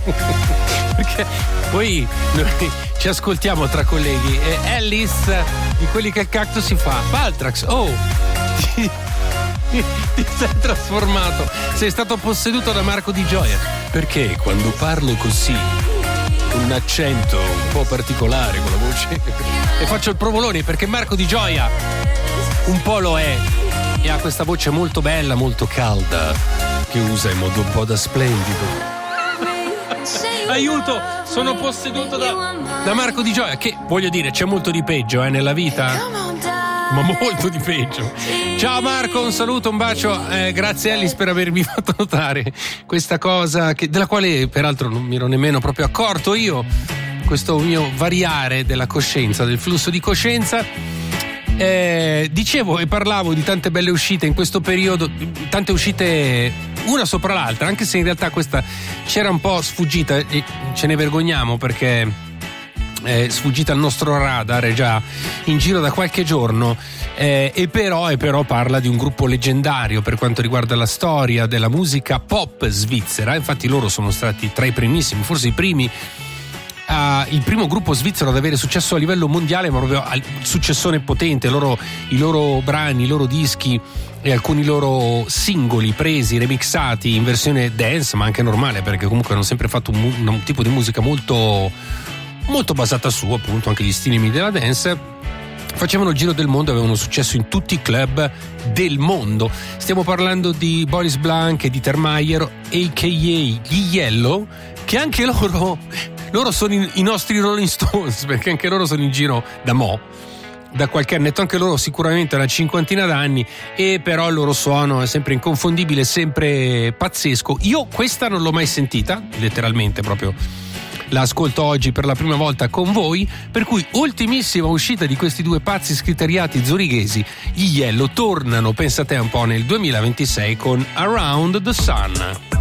Perché poi noi ci ascoltiamo tra colleghi e Alice, di quelli che il cactus si fa. Valtrax, ti sei trasformato, sei stato posseduto da Marco Di Gioia. Perché quando parlo così, un accento un po' particolare con la voce, e faccio il provolone, perché Marco Di Gioia un po' lo è e ha questa voce molto bella, molto calda, che usa in modo un po' da splendido. Aiuto, sono posseduto da Marco Di Gioia, che voglio dire c'è molto di peggio nella vita, ma molto di peggio. Ciao Marco, un saluto, un bacio, grazie Alice per avermi fatto notare questa cosa della quale peraltro non mi ero nemmeno proprio accorto io, questo mio variare della coscienza, del flusso di coscienza. Dicevo e parlavo di tante belle uscite in questo periodo, tante uscite una sopra l'altra, anche se in realtà questa c'era un po' sfuggita e ce ne vergogniamo perché è sfuggita al nostro radar, è già in giro da qualche giorno, e però parla di un gruppo leggendario per quanto riguarda la storia della musica pop svizzera. Infatti loro sono stati tra i primissimi, forse i primi, il primo gruppo svizzero ad avere successo a livello mondiale, ma proprio al successone potente. I loro brani, i loro dischi e alcuni loro singoli presi, remixati in versione dance, ma anche normale, perché comunque hanno sempre fatto un tipo di musica molto, molto basata su appunto anche gli stilemi della dance. Facevano il giro del mondo e avevano successo in tutti i club del mondo. Stiamo parlando di Boris Blanc e Dieter Meier, a.k.a. gli Yellow, che anche loro sono i nostri Rolling Stones, perché anche loro sono in giro da qualche annetto, anche loro sicuramente una cinquantina d'anni, e però il loro suono è sempre inconfondibile, sempre pazzesco. Io questa non l'ho mai sentita, letteralmente proprio la ascolto oggi per la prima volta con voi, per cui ultimissima uscita di questi due pazzi scriteriati zurighesi, gli Yellow tornano, pensate un po', nel 2026 con Around the Sun.